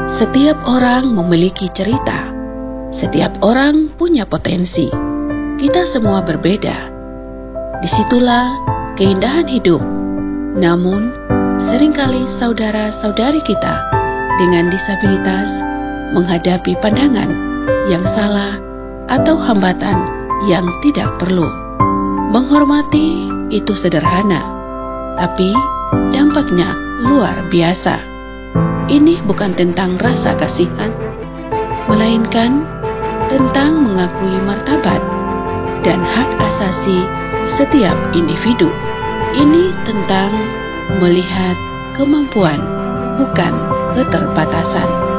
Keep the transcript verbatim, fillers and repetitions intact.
Setiap orang memiliki cerita. Setiap orang punya potensi. Kita semua berbeda. Disitulah keindahan hidup. Namun, seringkali saudara-saudari kita dengan disabilitas menghadapi pandangan yang salah atau hambatan yang tidak perlu. Menghormati itu sederhana, tapi dampaknya luar biasa. Ini bukan tentang rasa kasihan, melainkan tentang mengakui martabat dan hak asasi setiap individu. Ini tentang melihat kemampuan, bukan keterbatasan.